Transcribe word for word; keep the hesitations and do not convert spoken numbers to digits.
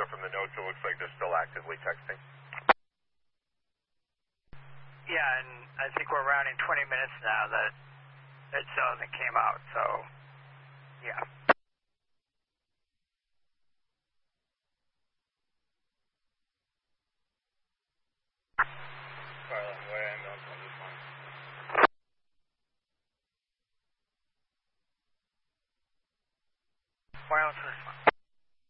from the notes, it looks like they're still actively texting. Yeah, and I think we're rounding twenty minutes now that it still hasn't came out, so, yeah.